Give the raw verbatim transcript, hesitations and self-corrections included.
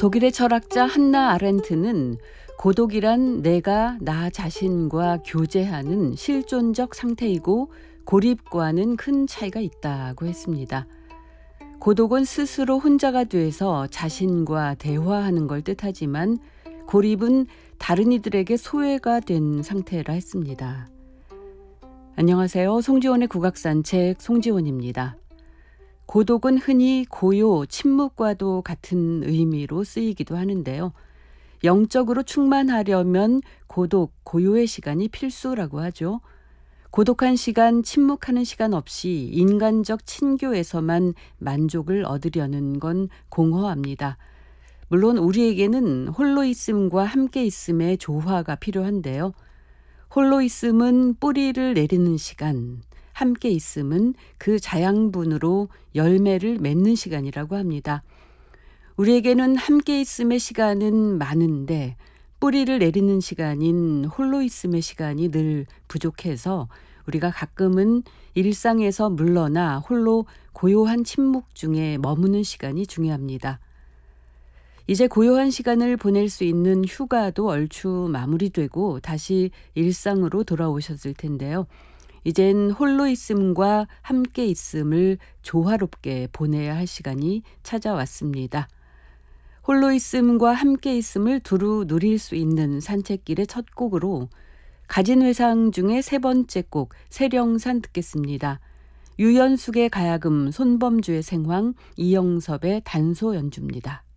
독일의 철학자 한나 아렌트는 고독이란 내가 나 자신과 교제하는 실존적 상태이고 고립과는 큰 차이가 있다고 했습니다. 고독은 스스로 혼자가 돼서 자신과 대화하는 걸 뜻하지만 고립은 다른 이들에게 소외가 된 상태라 했습니다. 안녕하세요. 송지원의 국악산책 송지원입니다. 고독은 흔히 고요, 침묵과도 같은 의미로 쓰이기도 하는데요. 영적으로 충만하려면 고독, 고요의 시간이 필수라고 하죠. 고독한 시간, 침묵하는 시간 없이 인간적 친교에서만 만족을 얻으려는 건 공허합니다. 물론 우리에게는 홀로 있음과 함께 있음의 조화가 필요한데요. 홀로 있음은 뿌리를 내리는 시간, 함께 있음은 그 자양분으로 열매를 맺는 시간이라고 합니다. 우리에게는 함께 있음의 시간은 많은데 뿌리를 내리는 시간인 홀로 있음의 시간이 늘 부족해서 우리가 가끔은 일상에서 물러나 홀로 고요한 침묵 중에 머무는 시간이 중요합니다. 이제 고요한 시간을 보낼 수 있는 휴가도 얼추 마무리되고 다시 일상으로 돌아오셨을 텐데요. 이젠 홀로 있음과 함께 있음을 조화롭게 보내야 할 시간이 찾아왔습니다. 홀로 있음과 함께 있음을 두루 누릴 수 있는 산책길의 첫 곡으로 가진회상 중에 세 번째 곡 세령산 듣겠습니다. 유연숙의 가야금, 손범주의 생황, 이영섭의 단소 연주입니다.